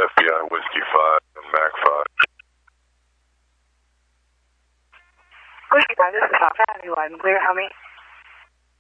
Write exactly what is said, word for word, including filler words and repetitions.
F B I Whiskey five, Mac five. Whiskey five, this is South Avenue, live and clear. How many?